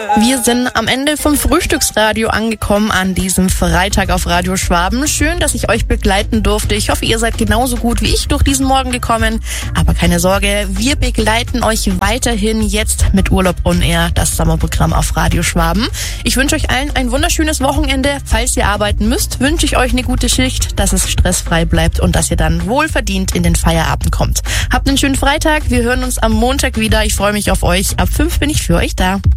Wir sind am Ende vom Frühstücksradio angekommen an diesem Freitag auf Radio Schwaben. Schön, dass ich euch begleiten durfte. Ich hoffe, ihr seid genauso gut wie ich durch diesen Morgen gekommen. Aber keine Sorge, wir begleiten euch weiterhin jetzt mit Urlaub on Air, das Sommerprogramm auf Radio Schwaben. Ich wünsche euch allen ein wunderschönes Wochenende. Falls ihr arbeiten müsst, wünsche ich euch eine gute Schicht, dass es stressfrei bleibt und dass ihr dann wohlverdient in den Feierabend kommt. Habt einen schönen Freitag. Wir hören uns am Montag wieder. Ich freue mich auf euch. Ab 5 bin ich für euch da.